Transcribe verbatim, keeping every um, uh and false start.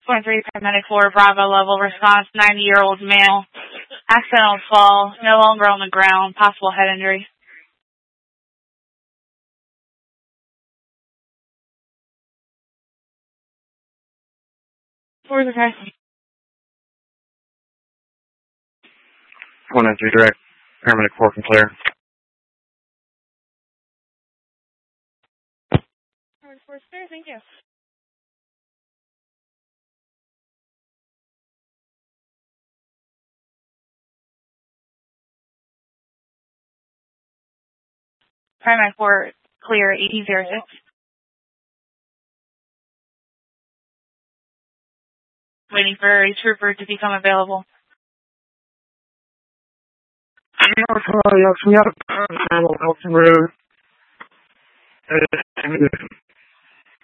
twenty-three, paramedic four, Bravo level, response, ninety-year-old male, accidental fall, no longer on the ground, possible head injury. Four's okay. one nine three direct, paramedic four can clear. Paramedic four is clear, thank you. Paramedic four, clear, eighteen oh six. Waiting for a trooper to become available. Yes, we have a panel out the road.